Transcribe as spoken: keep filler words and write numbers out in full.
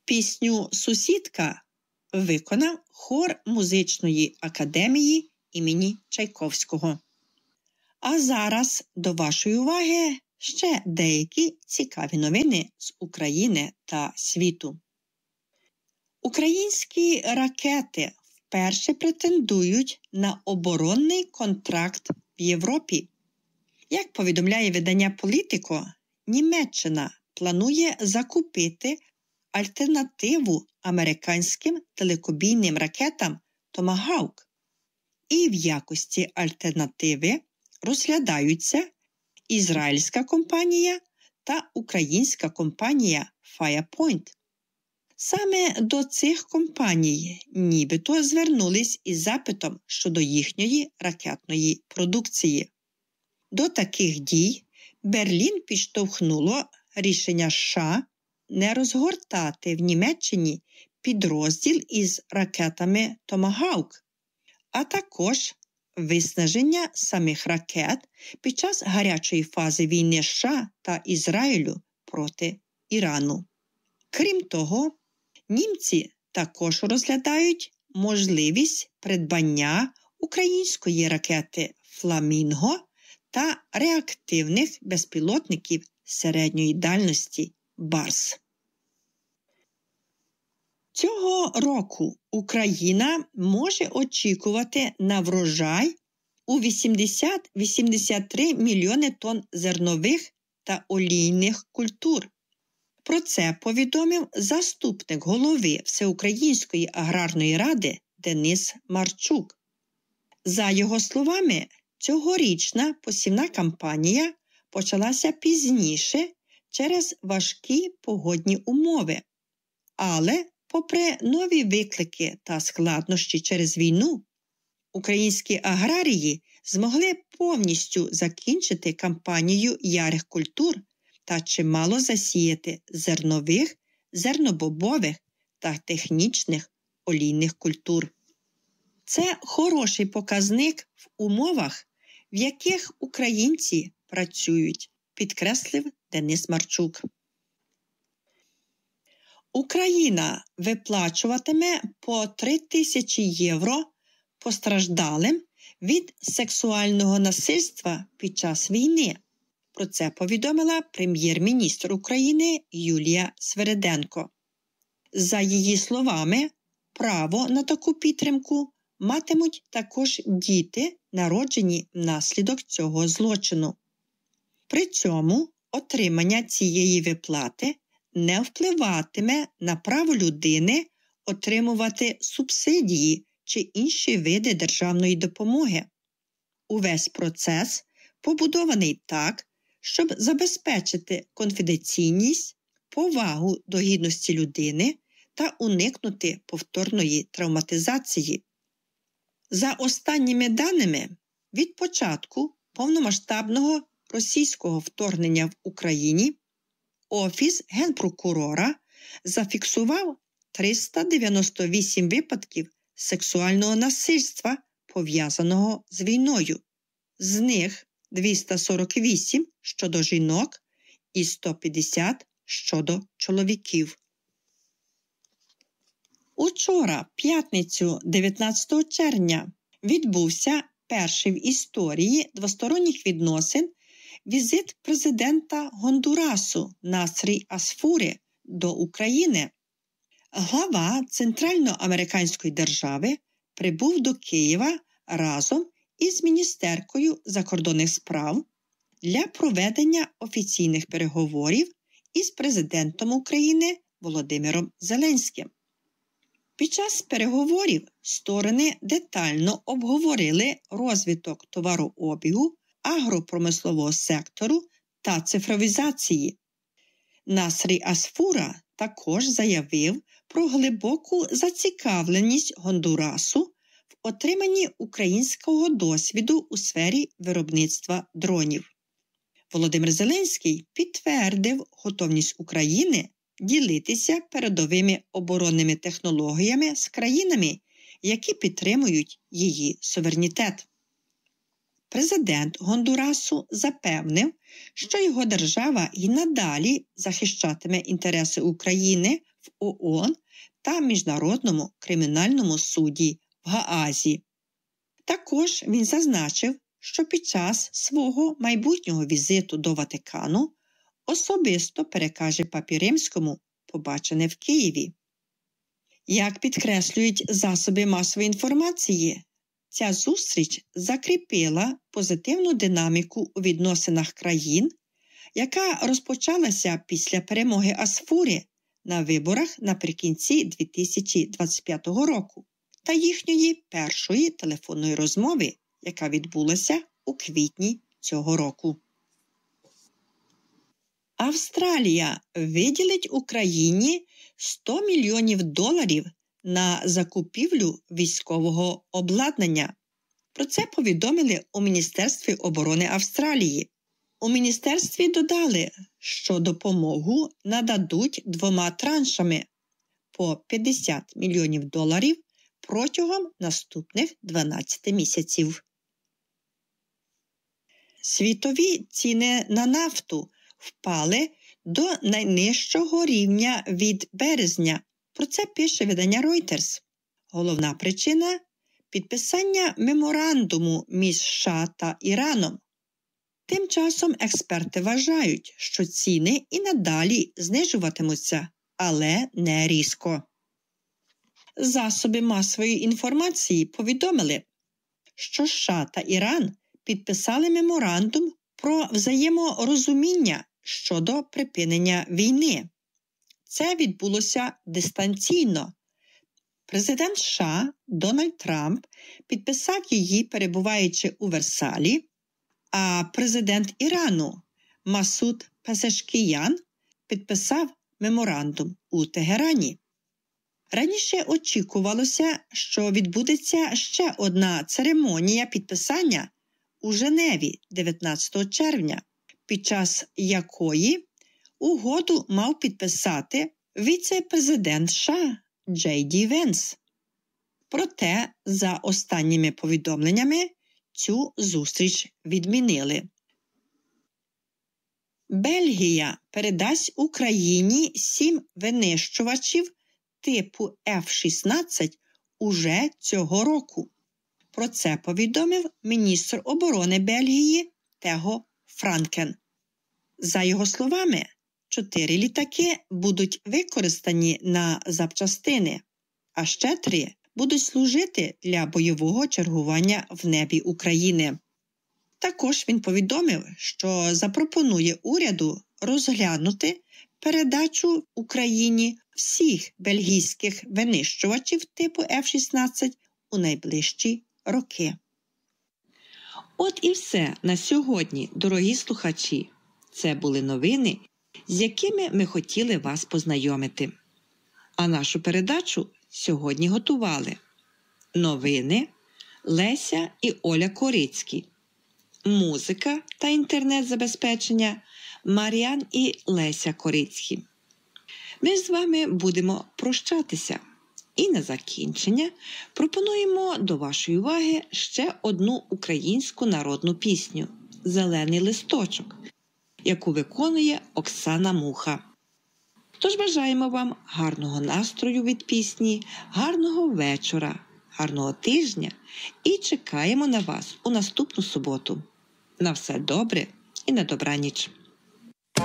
Пісню «Сусідка» виконав хор музичної академії імені Чайковського. А зараз до вашої уваги ще деякі цікаві новини з України та світу. Українські ракети вперше претендують на оборонний контракт в Європі. Як повідомляє видання «Політико», Німеччина планує закупити альтернативу американським далекобійним ракетам «Томагавк». І в якості альтернативи розглядаються ізраїльська компанія та українська компанія «Фаєрпойнт». Саме до цих компаній нібито звернулись із запитом щодо їхньої ракетної продукції. До таких дій Берлін підштовхнуло рішення США не розгортати в Німеччині підрозділ із ракетами «Томагавк», а також виснаження самих ракет під час гарячої фази війни США та Ізраїлю проти Ірану. Крім того, німці також розглядають можливість придбання української ракети «Фламінго» та реактивних безпілотників середньої дальності «Барс». Цього року Україна може очікувати на врожай у вісімдесят - вісімдесят три мільйони тонн зернових та олійних культур. Про це повідомив заступник голови Всеукраїнської аграрної ради Денис Марчук. За його словами, цьогорічна посівна кампанія почалася пізніше через важкі погодні умови. Але, попри нові виклики та складнощі через війну, українські аграрії змогли повністю закінчити кампанію ярих культур та чимало засіяти зернових, зернобобових та технічних олійних культур. Це хороший показник в умовах, в яких українці працюють, підкреслив Денис Марчук. Україна виплачуватиме по три тисячі євро постраждалим від сексуального насильства під час війни. Про це повідомила прем'єр-міністр України Юлія Свериденко. За її словами, право на таку підтримку матимуть також діти, народжені внаслідок цього злочину. При цьому отримання цієї виплати не впливатиме на право людини отримувати субсидії чи інші види державної допомоги. Увесь процес побудований так, щоб забезпечити конфіденційність, повагу до гідності людини та уникнути повторної травматизації. За останніми даними, від початку повномасштабного російського вторгнення в Україні Офіс Генпрокурора зафіксував триста дев'яносто вісім випадків сексуального насильства, пов'язаного з війною. З них двісті сорок вісім щодо жінок і сто п'ятдесят щодо чоловіків. Учора, п'ятницю дев'ятнадцятого червня, відбувся перший в історії двосторонніх відносин візит президента Гондурасу Насрі Асфури до України. Глава Центральноамериканської держави прибув до Києва разом із міністеркою закордонних справ для проведення офіційних переговорів із президентом України Володимиром Зеленським. Під час переговорів сторони детально обговорили розвиток товарообігу, агропромислового сектору та цифровізації. Насрі Асфура також заявив про глибоку зацікавленість Гондурасу в отриманні українського досвіду у сфері виробництва дронів. Володимир Зеленський підтвердив готовність України ділитися передовими оборонними технологіями з країнами, які підтримують її суверенітет. Президент Гондурасу запевнив, що його держава і надалі захищатиме інтереси України в ООН та Міжнародному кримінальному суді в Гаазі. Також він зазначив, що під час свого майбутнього візиту до Ватикану особисто перекаже Папі Римському побачене в Києві. Як підкреслюють засоби масової інформації, ця зустріч закріпила позитивну динаміку у відносинах країн, яка розпочалася після перемоги Асфури на виборах наприкінці дві тисячі двадцять п'ятого року та їхньої першої телефонної розмови, яка відбулася у квітні цього року. Австралія виділить Україні сто мільйонів доларів на закупівлю військового обладнання. Про це повідомили у Міністерстві оборони Австралії. У міністерстві додали, що допомогу нададуть двома траншами по п'ятдесят мільйонів доларів протягом наступних дванадцяти місяців. Світові ціни на нафту впали до найнижчого рівня від березня. Про це пише видання Reuters. Головна причина – підписання меморандуму між США та Іраном. Тим часом експерти вважають, що ціни і надалі знижуватимуться, але не різко. Засоби масової інформації повідомили, що США та Іран підписали меморандум про взаєморозуміння щодо припинення війни. Це відбулося дистанційно. Президент США Дональд Трамп підписав її, перебуваючи у Версалі, а президент Ірану Масуд Пезешкіян підписав меморандум у Тегерані. Раніше очікувалося, що відбудеться ще одна церемонія підписання у Женеві дев'ятнадцятого червня, під час якої угоду мав підписати віце-президент США Джей Ді Венс. Проте, за останніми повідомленнями, цю зустріч відмінили. Бельгія передасть Україні сім винищувачів типу Еф шістнадцять уже цього року. Про це повідомив міністр оборони Бельгії Того Франкен. За його словами, чотири літаки будуть використані на запчастини, а ще три будуть служити для бойового чергування в небі України. Також він повідомив, що запропонує уряду розглянути передачу Україні всіх бельгійських винищувачів типу Еф шістнадцять у найближчі роки. От і все на сьогодні, дорогі слухачі. Це були новини, з якими ми хотіли вас познайомити. А нашу передачу сьогодні готували новини Леся і Оля Корицькі, музика та інтернет-забезпечення Мар'ян і Леся Корицькі. Ми з вами будемо прощатися. І на закінчення пропонуємо до вашої уваги ще одну українську народну пісню «Зелений листочок», яку виконує Оксана Муха. Тож бажаємо вам гарного настрою від пісні, гарного вечора, гарного тижня і чекаємо на вас у наступну суботу. На все добре і на добраніч.